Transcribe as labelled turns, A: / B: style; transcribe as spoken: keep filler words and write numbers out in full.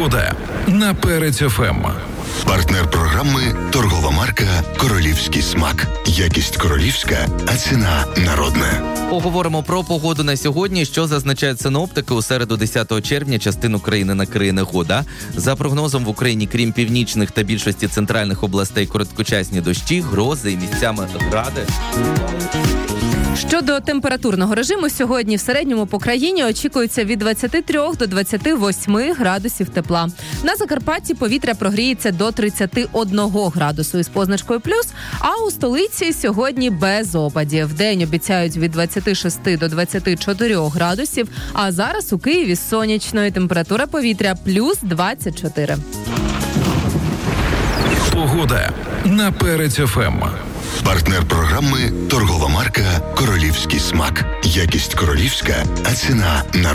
A: Погода на Перець еф ем.
B: Партнер програми торгова марка «Королівський смак». Якість королівська, а ціна народна.
C: Поговоримо про погоду на сьогодні. Що зазначають синоптики? У середу десятого червня частину країни накриє негода. За прогнозом, в Україні, крім північних та більшості центральних областей, короткочасні дощі, грози і місцями гради.
D: Щодо температурного режиму, сьогодні в середньому по країні очікується від двадцяти трьох до двадцяти восьми градусів тепла. На Закарпатті повітря прогріється до тридцяти одного градусу із позначкою плюс, а у столиці сьогодні без опадів. Вдень обіцяють від двадцяти шести до двадцяти чотирьох градусів, а зараз у Києві сонячно і температура повітря плюс двадцять чотири.
A: Погода на Перець еф ем.
B: Партнер програми торгова марка «Королівський смак». Якість королівська, а ціна народна.